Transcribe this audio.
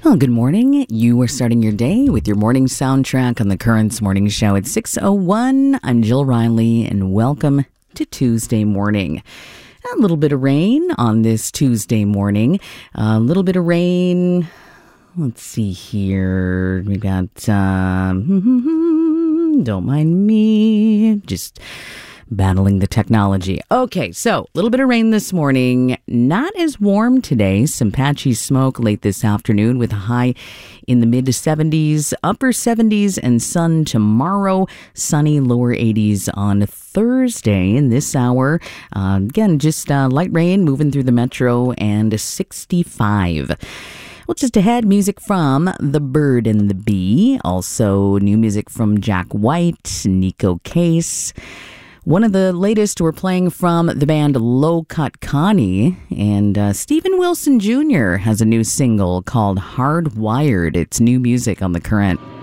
Well, good morning. You are starting your day with your morning soundtrack on the Currents Morning Show at 6:01. I'm Jill Riley, and welcome to Tuesday morning. A little bit of rain on this Tuesday morning. A little bit of rain. Let's see here. We got, don't mind me, just battling the technology. Okay, so a little bit of rain this morning. Not as warm today. Some patchy smoke late this afternoon with a high in the mid 70s, upper 70s, and sun tomorrow. Sunny, lower 80s on Thursday in this hour. Again, just light rain moving through the metro and 65. Well, just ahead, music from The Bird and the Bee. Also, new music from Jack White, Nico Case. One of the latest, we're playing from the band Low Cut Connie, and Steven Wilson Jr. has a new single called Hardwired. It's new music on The Current.